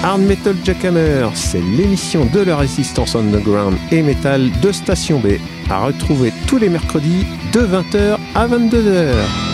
Hard Metal Jackhammer, c'est l'émission de la résistance underground et metal de Station B, à retrouver tous les mercredis de 20h à 22h.